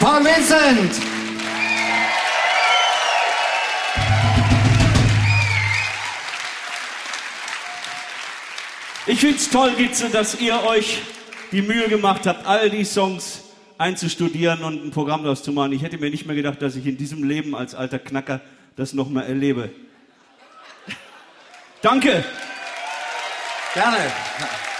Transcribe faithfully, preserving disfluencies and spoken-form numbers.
Paul Vincent! Ich find's toll, Gitze, dass ihr euch die Mühe gemacht habt, all die Songs einzustudieren und ein Programm daraus zu machen. Ich hätte mir nicht mehr gedacht, dass ich in diesem Leben als alter Knacker das noch mal erlebe. Danke! Gerne.